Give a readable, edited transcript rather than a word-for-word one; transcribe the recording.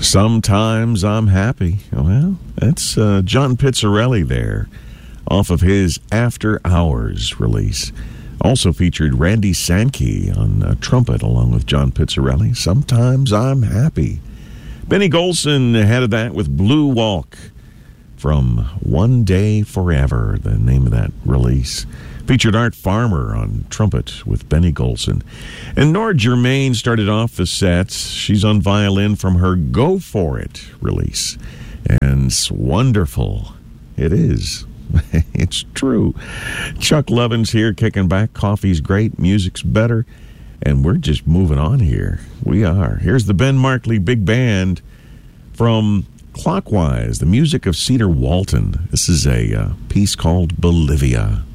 Sometimes I'm happy. Well, that's John Pizzarelli there, off of his After Hours release. Also featured Randy Sankey on trumpet along with John Pizzarelli. Sometimes I'm happy. Benny Golson ahead of that with Blue Walk from One Day Forever, the name of that release. Featured Art Farmer on trumpet with Benny Golson. And Nora Germain started off the set. She's on violin from her Go For It release. And it's wonderful. It is. It's true. Chuck Lovin's here kicking back. Coffee's great. Music's better. And we're just moving on here. We are. Here's the Ben Markley Big Band from Clockwise, the music of Cedar Walton. This is a piece called Bolivia.